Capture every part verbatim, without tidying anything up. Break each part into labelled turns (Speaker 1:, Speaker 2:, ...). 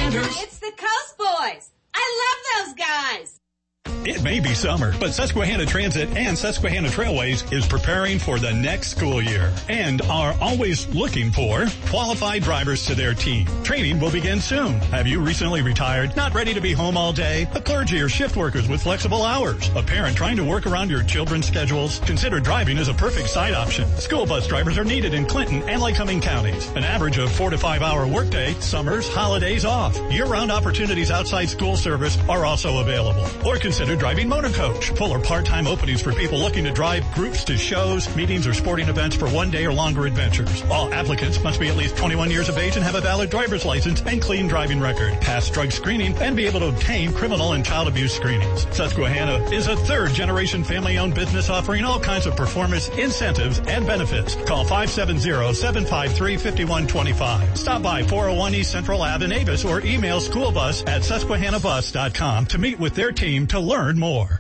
Speaker 1: Sanders.
Speaker 2: It's the Coast Boys. I love those guys.
Speaker 3: It may be summer, but Susquehanna Transit and Susquehanna Trailways is preparing for the next school year and are always looking for qualified drivers to their team. Training will begin soon. Have you recently retired? Not ready to be home all day? A clergy or shift workers with flexible hours? A parent trying to work around your children's schedules? Consider driving as a perfect side option. School bus drivers are needed in Clinton and Lycoming counties. An average of four to five hour workday, summers, holidays off. Year-round opportunities outside school service are also available. Or consider driving motor coach. Full or part-time openings for people looking to drive groups to shows, meetings, or sporting events for one day or longer adventures. All applicants must be at least twenty-one years of age and have a valid driver's license and clean driving record, pass drug screening, and be able to obtain criminal and child abuse screenings. Susquehanna is a third-generation family-owned business offering all kinds of performance, incentives, and benefits. Call five seven zero, seven five three, five one two five. Stop by four oh one East Central Ave in Avis or email schoolbus at susquehanna bus dot com to meet with their team to learn more.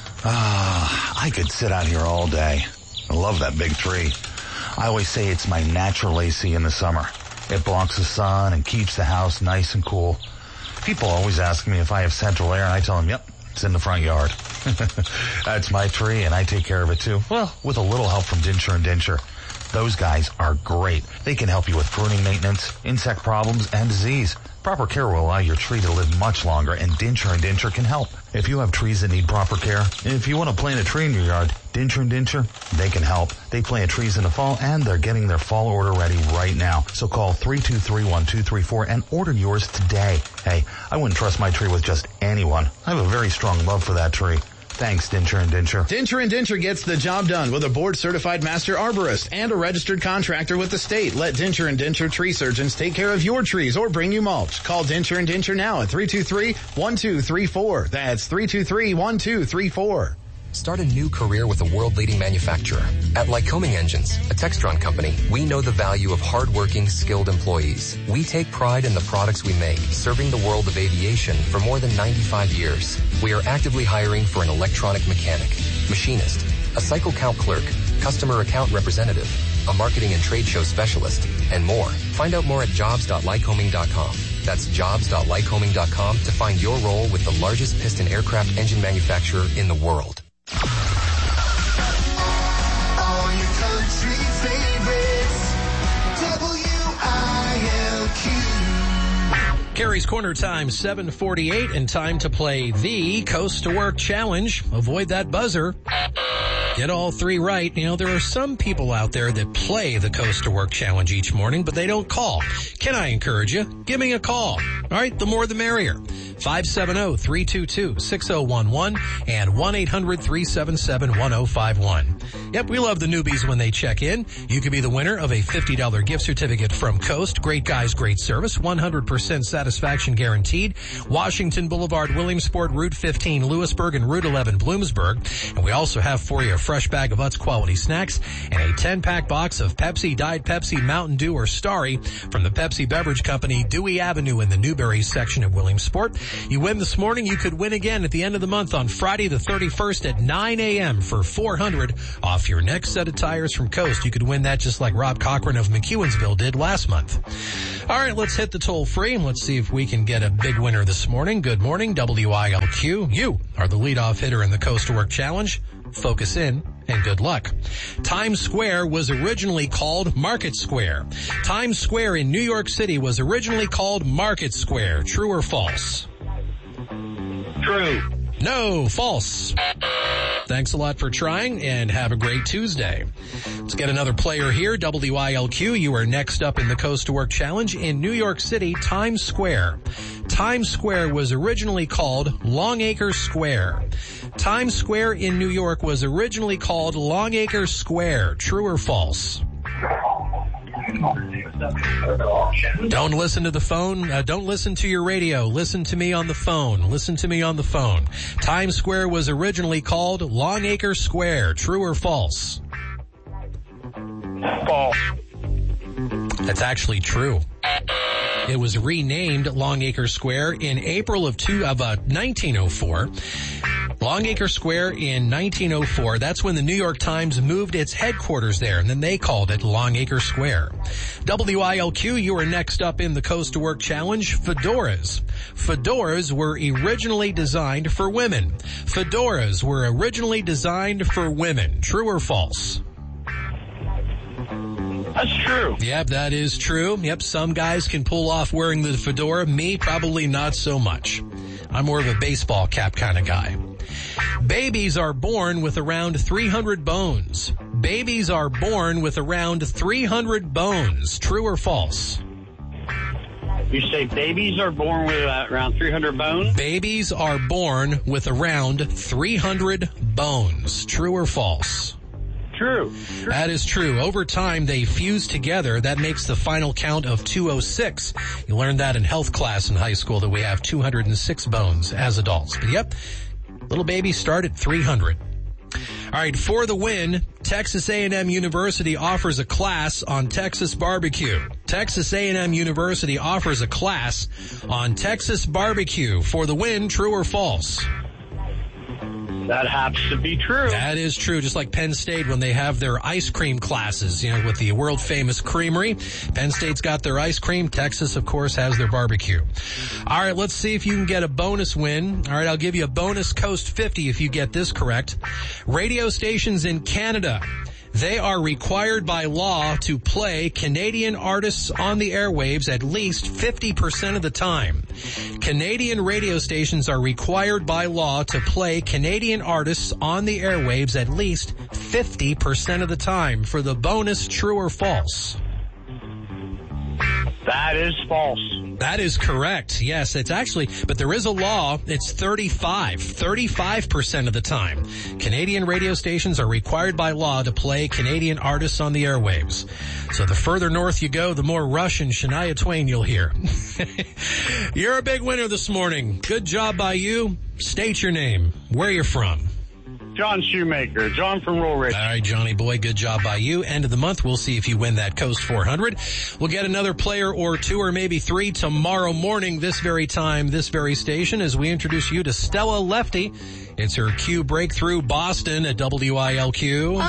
Speaker 4: Ah, I could sit out here all day. I love that big tree. I always say it's my natural A C in the summer. It blocks the sun and keeps the house nice and cool. People always ask me if I have central air, and I tell them, yep, it's in the front yard. That's my tree, and I take care of it too. Well, with a little help from Dincher and Dincher. Those guys are great. They can help you with pruning maintenance, insect problems, and disease. Proper care will allow your tree to live much longer, and Dincher and Dincher can help. If you have trees that need proper care, and if you want to plant a tree in your yard, Dincher and Dincher, they can help. They plant trees in the fall, and they're getting their fall order ready right now. So call three two three, one two three four and order yours today. Hey, I wouldn't trust my tree with just anyone. I have a very strong love for that tree. Thanks, Dincher and Dincher.
Speaker 5: Dincher and Dincher gets the job done with a board-certified master arborist and a registered contractor with the state. Let Dincher and Dincher tree surgeons take care of your trees or bring you mulch. Call Dincher and Dincher now at three two three, one two three four. That's three two three, one two three four.
Speaker 6: Start a new career with a world-leading manufacturer. At Lycoming Engines, a Textron company, we know the value of hardworking, skilled employees. We take pride in the products we make, serving the world of aviation for more than ninety-five years. We are actively hiring for an electronic mechanic, machinist, a cycle count clerk, customer account representative, a marketing and trade show specialist, and more. Find out more at jobs dot lycoming dot com. That's jobs dot lycoming dot com to find your role with the largest piston aircraft engine manufacturer in the world.
Speaker 1: All your country favorites, W I L Q.
Speaker 7: Carrie's Corner time, seven forty-eight, and time to play the Coast to Work Challenge. Avoid that buzzer. Get all three right. You know, there are some people out there that play the Coast to Work Challenge each morning, but they don't call. Can I encourage you? Give me a call. All right, the more the merrier. five seven zero, three two two, six zero one one and one eight hundred, three seven seven, one zero five one. Yep, we love the newbies when they check in. You could be the winner of a fifty dollars gift certificate from Coast. Great guys, great service, one hundred percent satisfaction guaranteed. Washington Boulevard, Williamsport, Route fifteen, Lewisburg, and Route eleven, Bloomsburg. And we also have for you a fresh bag of Utz quality snacks and a ten-pack box of Pepsi, Diet Pepsi, Mountain Dew, or Starry from the Pepsi Beverage Company, Dewey Avenue in the Newberry section of Williamsport. You win this morning, you could win again at the end of the month on Friday the thirty-first at nine a.m. for four hundred dollars off your next set of tires from Coast. You could win that just like Rob Cochran of McEwensville did last month. All right, let's hit the toll free and let's see if we can get a big winner this morning. Good morning, W I L Q. You are the leadoff hitter in the Coast to Work Challenge. Focus in and good luck. Times Square was originally called Market Square. Times Square in New York City was originally called Market Square. True or false?
Speaker 8: True.
Speaker 7: No, false. Thanks a lot for trying and have a great Tuesday. Let's get another player here. W I L Q, you are next up in the Coast to Work Challenge. In New York City, Times Square. Times Square was originally called Longacre Square. Times Square in New York was originally called Longacre Square. True or false? Don't listen to the phone. Uh, don't listen to your radio. Listen to me on the phone. Listen to me on the phone. Times Square was originally called Longacre Square. True or false?
Speaker 8: False.
Speaker 7: That's actually true. It was renamed Longacre Square in April of two of uh, nineteen oh four. Longacre Square in nineteen oh four. That's when the New York Times moved its headquarters there, and then they called it Longacre Square. W I L Q, you are next up in the Coast to Work Challenge. Fedoras. Fedoras were originally designed for women. Fedoras were originally designed for women. True or false?
Speaker 8: That's true.
Speaker 7: Yep, that is true. Yep, some guys can pull off wearing the fedora. Me, probably not so much. I'm more of a baseball cap kind of guy. Babies are born with around three hundred bones. Babies are born with around three hundred bones. True or false?
Speaker 8: You say babies are born with uh, around three hundred bones?
Speaker 7: Babies are born with around three hundred bones. True or false?
Speaker 8: True. True.
Speaker 7: That is true. Over time, they fuse together. That makes the final count of two hundred six. You learned that in health class in high school, that we have two hundred six bones as adults. But yep, little babies start at three hundred. All right, for the win, Texas A and M University offers a class on Texas barbecue. Texas A and M University offers a class on Texas barbecue. For the win, true or false?
Speaker 8: That happens to be true.
Speaker 7: That is true. Just like Penn State when they have their ice cream classes, you know, with the world famous creamery. Penn State's got their ice cream. Texas, of course, has their barbecue. All right, let's see if you can get a bonus win. All right, I'll give you a bonus Coast fifty if you get this correct. Radio stations in Canada. They are required by law to play Canadian artists on the airwaves at least fifty percent of the time. Canadian radio stations are required by law to play Canadian artists on the airwaves at least fifty percent of the time. For the bonus, true or false?
Speaker 8: That is false.
Speaker 7: That is correct. Yes, it's actually, but there is a law. It's thirty-five. thirty-five percent of the time. Canadian radio stations are required by law to play Canadian artists on the airwaves. So the further north you go, the more Rush and Shania Twain you'll hear. You're a big winner this morning. Good job by you. State your name, where you're from.
Speaker 8: John Shoemaker. John from Rollridge.
Speaker 7: All right, Johnny boy, good job by you. End of the month, we'll see if you win that Coast four hundred. We'll get another player or two or maybe three tomorrow morning, this very time, this very station, as we introduce you to Stella Lefty. It's her Q Breakthrough Boston at W I L Q.